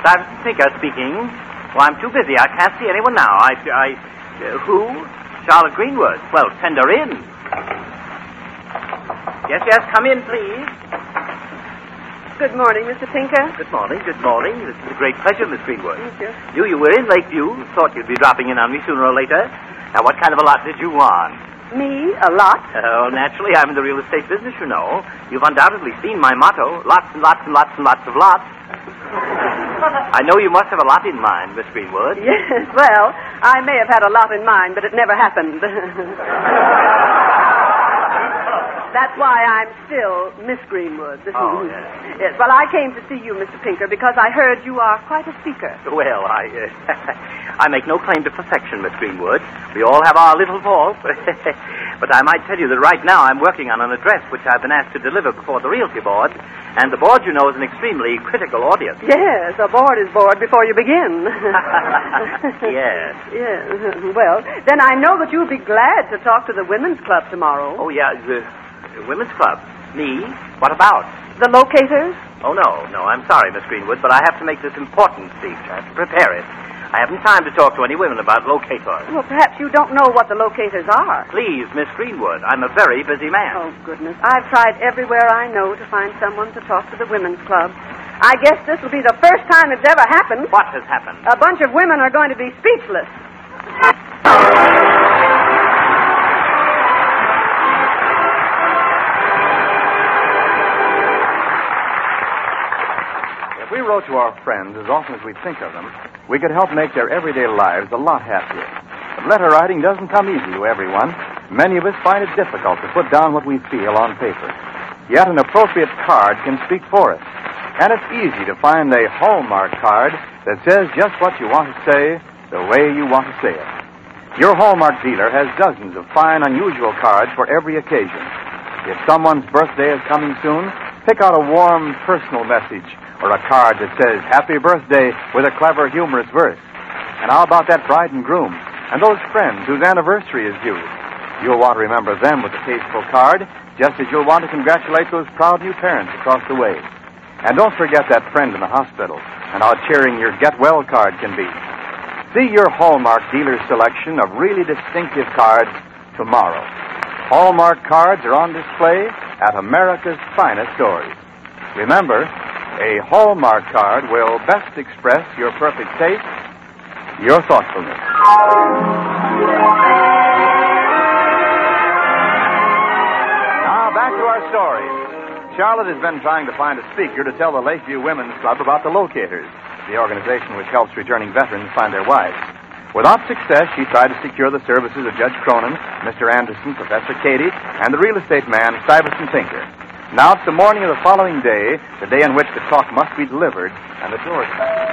Stuyvesant Tinker speaking. Well, I'm too busy. I can't see anyone now. Who? Charlotte Greenwood. Well, send her in. Yes, come in, please. Good morning, Mr. Tinker. Good morning. This is a great pleasure, Miss Greenwood. Thank you. You were in Lakeview. Thought you'd be dropping in on me sooner or later. Now, what kind of a lot did you want? Me? A lot? Oh, naturally, I'm in the real estate business, you know. You've undoubtedly seen my motto, lots and lots and lots and lots of lots. I know you must have a lot in mind, Miss Greenwood. Yes, well, I may have had a lot in mind, but it never happened. That's why I'm still Miss Greenwood. Oh, yes. Yes, well, I came to see you, Mr. Tinker, because I heard you are quite a speaker. Well, I make no claim to perfection, Miss Greenwood. We all have our little faults. But I might tell you that right now I'm working on an address which I've been asked to deliver before the Realty Board. And the board, you know, is an extremely critical audience. Yes, a board is bored before you begin. Yes. Yes. Well, then I know that you'll be glad to talk to the Women's Club tomorrow. Oh, yeah, the Women's Club. Me? What about? The locators? Oh, no, I'm sorry, Miss Greenwood, but I have to make this important speech. I have to prepare it. I haven't time to talk to any women about locators. Well, perhaps you don't know what the locators are. Please, Miss Greenwood, I'm a very busy man. Oh, goodness. I've tried everywhere I know to find someone to talk to the Women's Club. I guess this will be the first time it's ever happened. What has happened? A bunch of women are going to be speechless. If we wrote to our friends as often as we think of them, we could help make their everyday lives a lot happier. But letter writing doesn't come easy to everyone. Many of us find it difficult to put down what we feel on paper. Yet an appropriate card can speak for us. And it's easy to find a Hallmark card that says just what you want to say, the way you want to say it. Your Hallmark dealer has dozens of fine, unusual cards for every occasion. If someone's birthday is coming soon, pick out a warm, personal message or a card that says, Happy Birthday, with a clever, humorous verse. And how about that bride and groom and those friends whose anniversary is due? You'll want to remember them with a tasteful card, just as you'll want to congratulate those proud new parents across the way. And don't forget that friend in the hospital and how cheering your Get Well card can be. See your Hallmark dealer's selection of really distinctive cards tomorrow. Hallmark cards are on display at America's finest stores. Remember, a Hallmark card will best express your perfect taste, your thoughtfulness. Now, back to our story. Charlotte has been trying to find a speaker to tell the Lakeview Women's Club about the locators, the organization which helps returning veterans find their wives. Without success, she tried to secure the services of Judge Cronin, Mr. Anderson, Professor Cady, and the real estate man, Stuyvesant Tinker. Now it's the morning of the following day, the day on which the talk must be delivered, and the doors.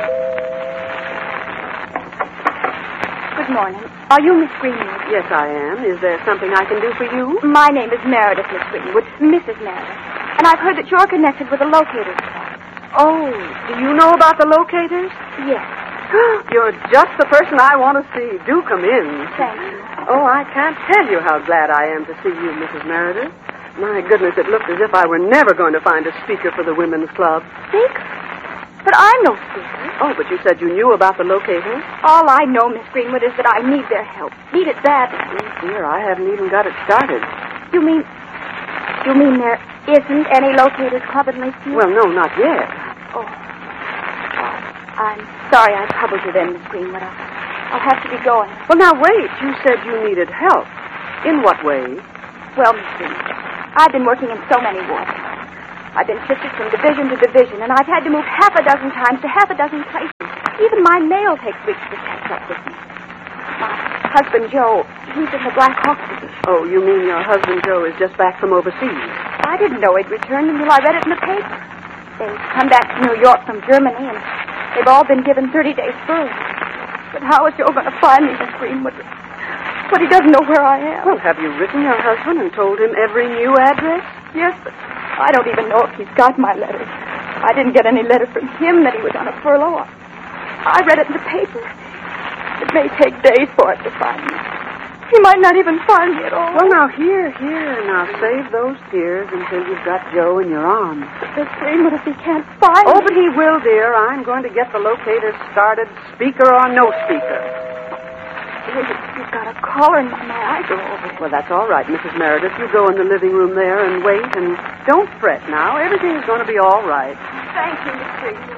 Good morning. Are you Miss Greenwood? Yes, I am. Is there something I can do for you? My name is Meredith, Miss Greenwood. Mrs. Meredith. And I've heard that you're connected with the locators club. Oh, do you know about the locators? Yes. You're just the person I want to see. Do come in. Thank you. Oh, I can't tell you how glad I am to see you, Mrs. Meredith. My goodness, it looked as if I were never going to find a speaker for the Women's Club. Speaker? But I'm no speaker. Oh, but you said you knew about the locators? All I know, Miss Greenwood, is that I need their help. Need it badly. Oh, dear, I haven't even got it started. You mean there isn't any locators club in Lakeview? Well, no, not yet. Oh, I'm sorry I troubled you then, Miss Greenwood. I'll have to be going. Well, now, wait. You said you needed help. In what way? Well, Miss Greenwood, I've been working in so many wars. I've been shifted from division to division, and I've had to move half a dozen times to half a dozen places. Even my mail takes weeks to catch up with me. My husband, Joe, he's in the Black Hawk division. Oh, you mean your husband, Joe, is just back from overseas? I didn't know he'd returned until I read it in the paper. They've come back to New York from Germany, and they've all been given 30 days furlough. But how is Joe going to find me, Miss Greenwood? But he doesn't know where I am. Well, have you written your husband and told him every new address? Yes, but I don't even know if he's got my letters. I didn't get any letter from him that he was on a furlough. I read it in the paper. It may take days for it to find me. He might not even find me at all. Well, now, here. Now, save those tears until you've got Joe in your arms. Miss Greenwood, if he can't find Oh, me... but he will, dear. I'm going to get the locator started, speaker or no speaker. You've got a caller in my eye. Well, that's all right, Mrs. Meredith. You go in the living room there and wait, and don't fret now. Everything's going to be all right. Thank you, Miss Greenwood.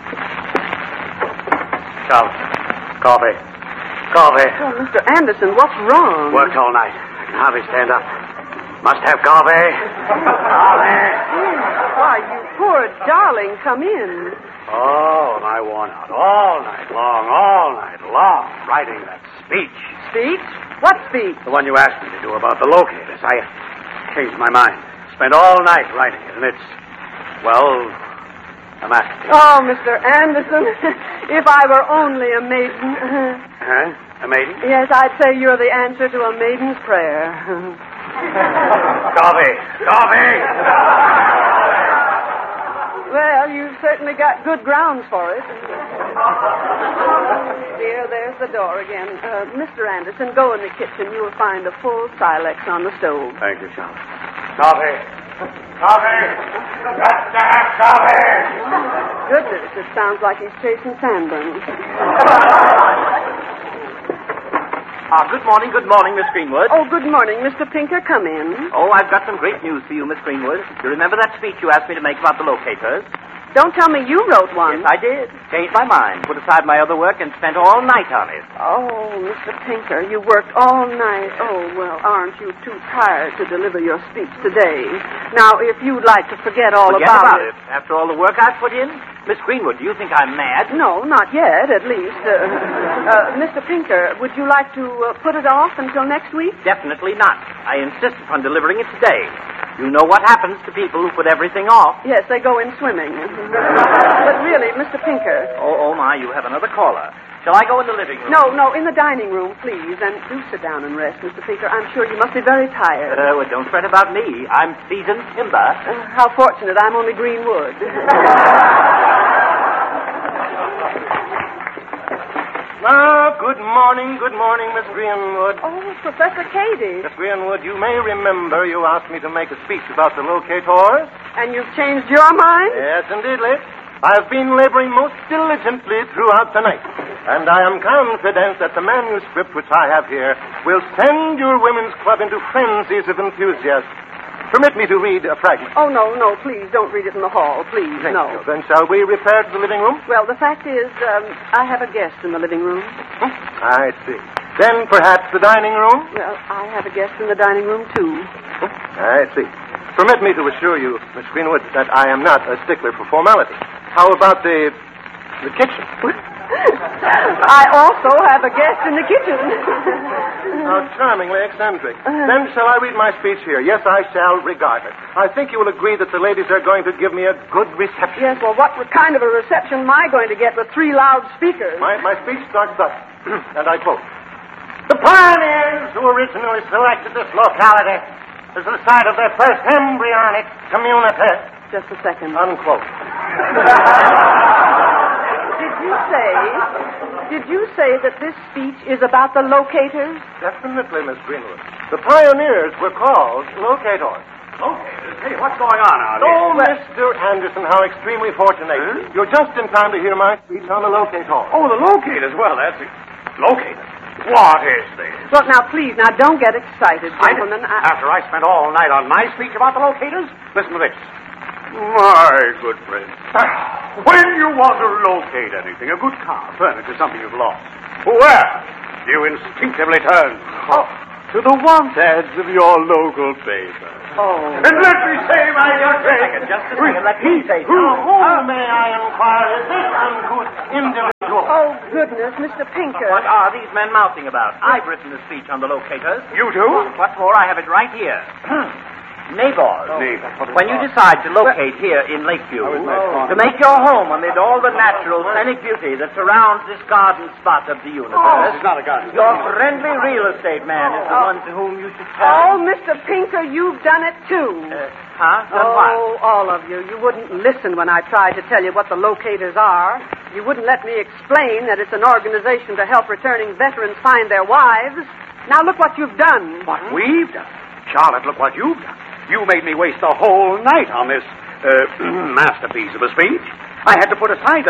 Charles, coffee. Oh, Mr. Anderson, what's wrong? Worked all night. I can hardly stand up. Must have coffee. Coffee. Why, you poor darling, come in. Oh, am I worn out? All night long, writing that speech. Speech? What speech? The one you asked me to do about the locators. I changed my mind. Spent all night writing it, and it's, well, a masterpiece. Oh, Mr. Anderson, if I were only a maiden. Huh? A maiden? Yes, I'd say you're the answer to a maiden's prayer. Coffee. Well, you've certainly got good grounds for it. Dear, there's the door again. Mr. Anderson, go in the kitchen. You'll find a full Silex on the stove. Thank you, Charles. Coffee. Got to have coffee. Goodness, it sounds like he's chasing sandburns. Good morning, Miss Greenwood. Oh, good morning, Mr. Pinker. Come in. Oh, I've got some great news for you, Miss Greenwood. You remember that speech you asked me to make about the locators? Don't tell me you wrote one. Yes, I did. Changed my mind, put aside my other work, and spent all night on it. Oh, Mr. Pinker, you worked all night. Oh, well, aren't you too tired to deliver your speech today? Now, if you'd like to forget all about it. After all the work I've put in? Miss Greenwood, do you think I'm mad? No, not yet, at least. Mr. Pinker, would you like to put it off until next week? Definitely not. I insist upon delivering it today. You know what happens to people who put everything off. Yes, they go in swimming. But really, Mr. Pinker... Oh, my, you have another caller. Shall I go in the living room? No, in the dining room, please. And do sit down and rest, Mr. Pinker. I'm sure you must be very tired. Well, don't fret about me. I'm seasoned timber. How fortunate. I'm only green wood. Good morning, Miss Greenwood. Oh, Professor Cady. Miss Greenwood, you may remember you asked me to make a speech about the locators. And you've changed your mind? Yes, indeedly. I have been laboring most diligently throughout the night, and I am confident that the manuscript which I have here will send your women's club into frenzies of enthusiasm. Permit me to read a fragment. Oh, no, please don't read it in the hall, please, Thank no. you. Then shall we repair to the living room? Well, the fact is, I have a guest in the living room. I see. Then perhaps the dining room? Well, I have a guest in the dining room, too. I see. Permit me to assure you, Miss Greenwood, that I am not a stickler for formality. How about the kitchen? I also have a guest in the kitchen. How charmingly eccentric. Then shall I read my speech here? Yes, I shall, regard it. I think you will agree that the ladies are going to give me a good reception. Yes, well, what kind of a reception am I going to get with 3 loudspeakers? My speech starts thus, and I quote. The pioneers who originally selected this locality as the site of their first embryonic community. Just a second. Unquote. Did you say that this speech is about the locators? Definitely, Miss Greenwood. The pioneers were called locators. Locators? Hey, what's going on out here? Oh, Mr. Anderson, how extremely fortunate. Huh? You're just in time to hear my speech on the locators. Oh, the locators. Well, that's it. Locators? What is this? Look, now, please, don't get excited, gentlemen. After I spent all night on my speech about the locators, listen to this. My good friend, when you want to locate anything, a good car, furniture, something you've lost, where do you instinctively turn? To the want ads of your local paper. Oh. And let me say, my young friend, Just a second, let me say Who may I inquire is this uncouth individual? Oh, goodness, Mr. Pinker. What are these men mouthing about? I've written the speech on the locators. You do? What's more, I have it right here. Neighbors, Neighbors. when you decide to locate here in Lakeview, to make your home amid all the natural scenic beauty that surrounds this garden spot of the universe, This is not a garden. your friendly real estate man is the one to whom you should Oh, turn. Mr. Pinker, you've done it, too. Done what? Oh, all of you. You wouldn't listen when I tried to tell you what the locators are. You wouldn't let me explain that it's an organization to help returning veterans find their wives. Now look what you've done. What we've done? Charlotte, look what you've done. You made me waste the whole night on this masterpiece of a speech. I had to put aside